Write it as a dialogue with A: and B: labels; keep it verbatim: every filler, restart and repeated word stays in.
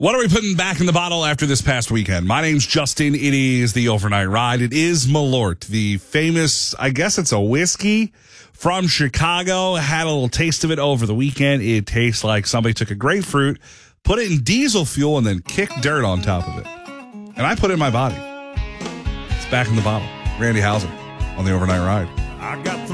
A: What are we putting back in the bottle after this past weekend? My name's Justin. It is the Overnight Ride. It is Malort, the famous, I guess it's a whiskey from Chicago. Had a little taste of it over the weekend. It tastes like somebody took a grapefruit, put it in diesel fuel, and then kicked dirt on top of it. And I put it in my body. It's back in the bottle. Randy Hauser on the Overnight Ride.
B: I got